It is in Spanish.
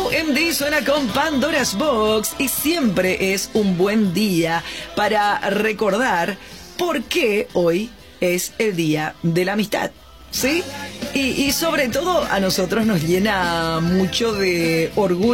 OMD suena con Pandora's Box y siempre es un buen día para recordar por qué hoy es el Día de la Amistad, ¿sí? Y sobre todo a nosotros nos llena mucho de orgullo